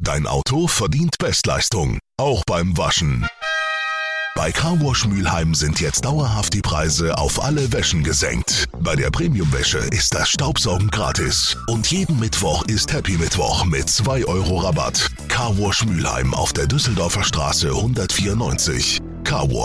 Dein Auto verdient Bestleistung, auch beim Waschen. Bei Carwash Mülheim sind jetzt dauerhaft die Preise auf alle Wäschen gesenkt. Bei der Premium-Wäsche ist das Staubsaugen gratis. Und jeden Mittwoch ist Happy Mittwoch mit 2 Euro Rabatt. Carwash Mülheim auf der Düsseldorfer Straße 194. Carwash.